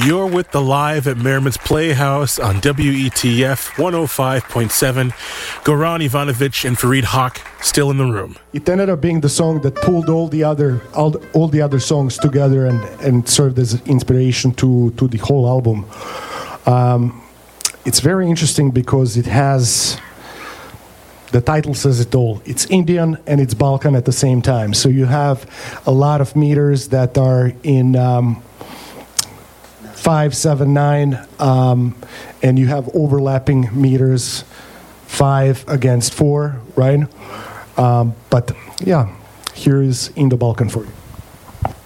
You're with the Live at Merriman's Playhouse on WETF 105.7. Goran Ivanovic and Fareed Haq still in the room. It ended up being the song that pulled all the other songs together and served as inspiration to the whole album. It's very interesting because it has, the title says it all. It's Indian and it's Balkan at the same time. So you have a lot of meters that are in 5, 7, 9, and you have overlapping meters, 5 against 4, right? But yeah, here is Indo-Balkan for you.